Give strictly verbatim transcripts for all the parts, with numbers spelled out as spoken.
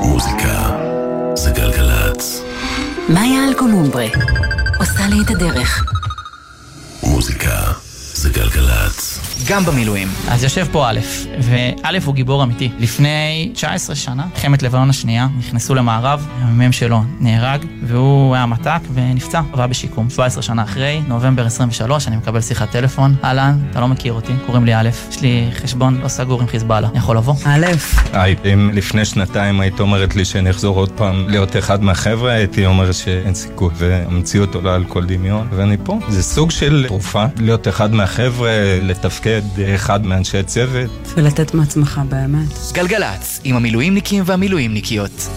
מוזיקה זה גלגלץ. מאיה אלקולומברה עושה לי את הדרך. מוזיקה זה גלגלץ. גם במילואים. אז יושב פה א', וא' הוא גיבור אמיתי. לפני תשע עשרה שנה, מלחמת לבנון השנייה, נכנסו למערב, המ"מ שלו נהרג, והוא היה מתק ונפצע, עבר בשיקום. שבע עשרה שנה אחרי, נובמבר עשרים ושלוש, אני מקבל שיחת טלפון. אהלן, אתה לא מכיר אותי, קוראים לי א', יש לי חשבון לא סגור עם חיזבאללה, אני יכול לבוא? א', היי, אם לפני שנתיים היית אומרת לי שאני אחזור עוד פעם להיות אחד מהחבר'ה, הייתי אומר שאין סיכוי, והמציאות עולה על כל דמיון, ואני פה. זה סוג של תרופה, להיות אחד מהחבר'ה, לתפקד אחד מאנשי צוות. ולתת מעצמך באמת. גלגלץ, עם המילואימניקים והמילואימניקיות.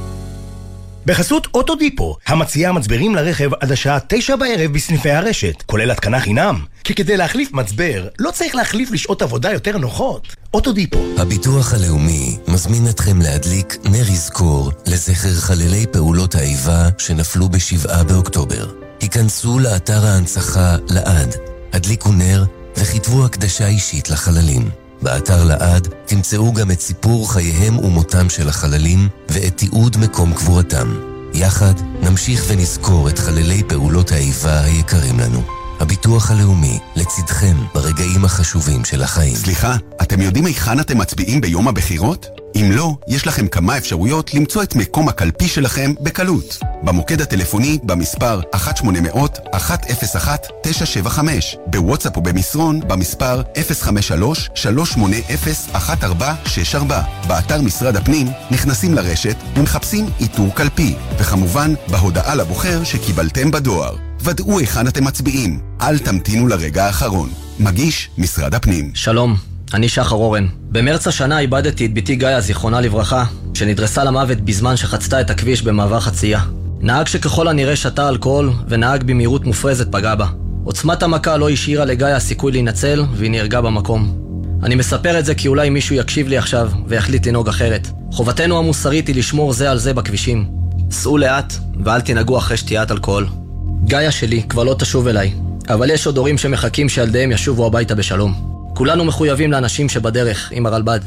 בחסות אוטודיפו, המציעה מצברים לרכב עד השעה תשע בערב בסניפי הרשת, כולל התקנה חינם. כי כדי להחליף מצבר, לא צריך להחליף לשעות עבודה יותר נוחות. אוטודיפו. הביטוח הלאומי מזמין אתכם להדליק נר יזכור לזכר חללי פעולות האיבה שנפלו בשבעה באוקטובר. היכנסו לאתר ההנצחה לעד, הדליקו נר וכתבו הקדשה אישית לחללים. באתר לעד תמצאו גם את סיפור חייהם ומותם של החללים ואת תיעוד מקום קבורתם. יחד נמשיך ונזכור את חללי פעולות האיבה היקרים לנו. הביטוח הלאומי לצדכם ברגעים החשובים של החיים. סליחה, אתם יודעים היכן אתם מצביעים ביום הבחירות? אם לא, יש לכם כמה אפשרויות למצוא את מקום הקלפי שלכם בקלות. במוקד הטלפוני במספר אחת שמונה מאות אחת אפס אחת תשע שבע חמש, בוואטסאפ או במסרון במספר אפס חמש שלוש שלוש שמונה אפס אחת ארבע שש ארבע. באתר משרד הפנים נכנסים לרשת ומחפשים איתור קלפי, וכמובן בהודעה לבוחר שקיבלתם בדואר. ודאו היכן אתם מצביעים, אל תמתינו לרגע האחרון. מגיש משרד הפנים. שלום, אני שחר אורן. במרץ השנה איבדתי את ביתי גאיה, זיכרונה לברכה, שנדרסה למוות בזמן שחצתה את הכביש במעבר חצייה. נהג שככל הנראה שתה אלכוהול ונהג במהירות מופרזת פגע בה. עוצמת המכה לא השאירה לגאיה סיכוי להינצל והיא נהרגה במקום. אני מספר את זה כי אולי מישהו יקשיב לי עכשיו ויחליט לנהוג אחרת. חובתנו המוסרית היא לשמור זה על זה בכבישים. סעו לאט ואל תנהגו אחרי שתיית אלכוהול. גאיה שלי כבר לא תשוב אליי, אבל יש עוד הורים שמחכים שילדיהם ישובו הביתה בשלום. כולנו מחויבים לאנשים שבדרך עם הרלב"ד.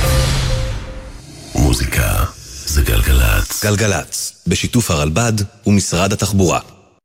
מוזיקה זה גלגלץ. גלגלץ, בשיתוף הרלב"ד ומשרד התחבורה.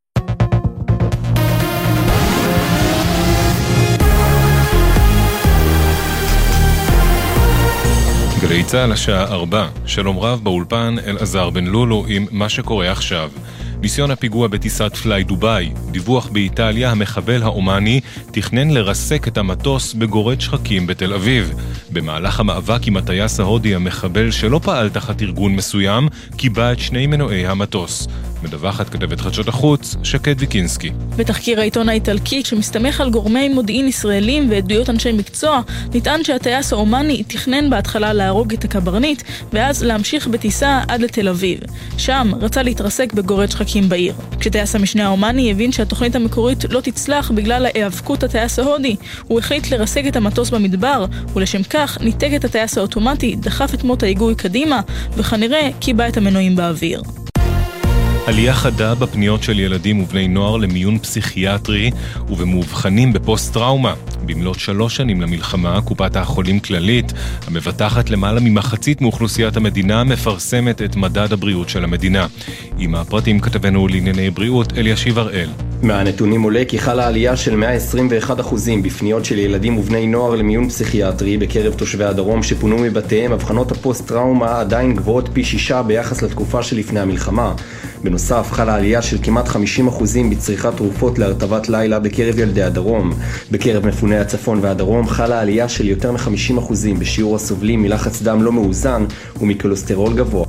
גלי צהל השעה ארבע, שלום רב באולפן אלעזר בן לולו עם מה שקורה עכשיו. ניסיון הפיגוע בטיסת פליי דוביי, דיווח באיטליה, המחבל האומני תכנן לרסק את המטוס בגורד שחקים בתל אביב. במהלך המאבק עם הטייס ההודי, המחבל שלא פעל תחת ארגון מסוים, קיבע את שני מנועי המטוס. מדווחת כתבת חדשות החוץ, שקד ויקינסקי. בתחקיר העיתון האיטלקי, שמסתמך על גורמי מודיעין ישראלים ועדויות אנשי מקצוע, נטען שהטייס האומני תכנן בהתחלה להרוג את הקברניט, ואז להמשיך בטיסה עד לתל אביב. שם רצה להתרסק בגורד שחקים בעיר. כשטייס המשנה האומני הבין שהתוכנית המקורית לא תצלח בגלל ההיאבקות הטייס ההודי, הוא החליט לרסק את המטוס במדבר, ולשם כך ניתק את הטייס האוטומטי, דחף את מוט ההיגוי קדימה, וכנראה קיבע את המנועים באוויר. עלייה חדה בפניות של ילדים ובני נוער למיון פסיכיאטרי ובמאובחנים בפוסט-טראומה. במלאת שלוש שנים למלחמה, קופת החולים כללית, המבטחת למעלה ממחצית מאוכלוסיית המדינה, מפרסמת את מדד הבריאות של המדינה. עם הפרטים כתבנו לענייני בריאות אלישיב הראל. מהנתונים עולה כי חלה עלייה של מאה עשרים ואחד אחוזים בפניות של ילדים ובני נוער למיון פסיכיאטרי בקרב תושבי הדרום שפונו מבתיהם. הבחנות הפוסט-טראומה עדיין גבוהות פי שישה ביחס לתקופה שלפני המלחמה. בנוסף, חלה עלייה של כמעט חמישים אחוזים בצריכת תרופות להרטבת לילה בקרב ילדי הדרום. בקרב מפוני הצפון והדרום חלה עלייה של יותר מ-חמישים אחוזים בשיעור הסובלים מלחץ דם לא מאוזן ומקולסטרול גבוה.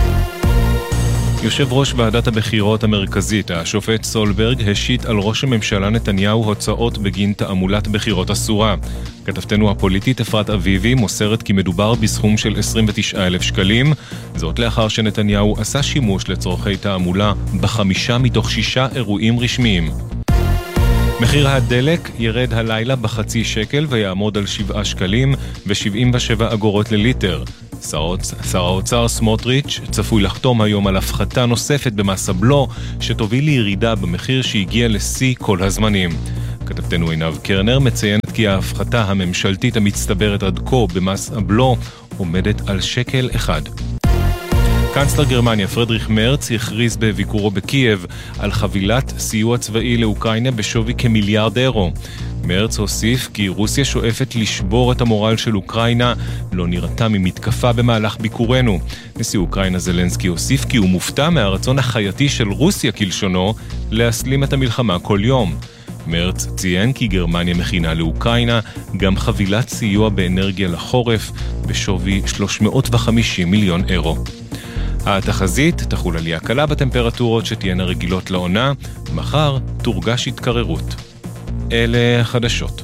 יושב ראש ועדת הבחירות המרכזית, השופט סולברג, השית על ראש הממשלה נתניהו הוצאות בגין תעמולת בחירות אסורה. כתבתנו הפוליטית אפרת אביבי מוסרת כי מדובר בסכום של עשרים ותשעה אלף שקלים, זאת לאחר שנתניהו עשה שימוש לצורכי תעמולה בחמישה מתוך שישה אירועים רשמיים. מחיר הדלק ירד הלילה בחצי שקל ויעמוד על שבעה שקלים ו-שבעים ושבע אגורות לליטר. שר האוצר סמוטריץ' צפוי לחתום היום על הפחתה נוספת במס הבלו שתוביל לירידה במחיר שהגיע לשיא כל הזמנים. כתבתנו עינב קרנר מציינת כי ההפחתה הממשלתית המצטברת עד כה במס הבלו עומדת על שקל אחד. קנצלר גרמניה פרדריך מרץ הכריז בביקורו בקייב על חבילת סיוע צבאי לאוקראינה בשווי כמיליארד אירו. מרץ הוסיף כי רוסיה שואפת לשבור את המורל של אוקראינה, לא נראתה ממתקפה במהלך ביקורנו. נשיא אוקראינה זלנסקי הוסיף כי הוא מופתע מהרצון החייתי של רוסיה כלשונו להסלים את המלחמה כל יום. מרץ ציין כי גרמניה מכינה לאוקראינה גם חבילת סיוע באנרגיה לחורף בשווי שלוש מאות וחמישים מיליון אירו. התחזית תחול עלייה קלה בטמפרטורות שתהיינה רגילות לעונה, מחר תורגש התקררות. אלה החדשות.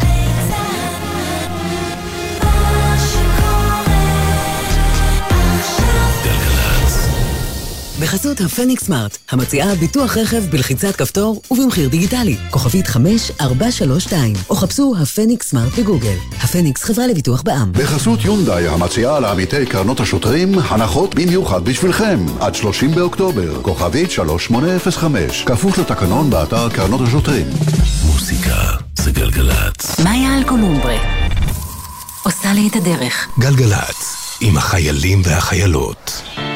בחסות הפניקס סמארט, המציעה ביטוח רכב בלחיצת כפתור ובמחיר דיגיטלי. כוכבית חמש ארבע שלוש שתיים, או חפשו הפניקס סמארט בגוגל. הפניקס חברה לביטוח בע"מ. בחסות יונדאי, המציעה לעמיתי קרנות השוטרים, הנחות במיוחד בשבילכם. עד שלושים באוקטובר, כוכבית שלוש שמונה אפס חמש, כפוף לתקנון באתר קרנות השוטרים. מוסיקה זה גלגלץ. מאיה אלקולומברה עושה לי את הדרך. גלגלץ, עם החיילים והחיילות.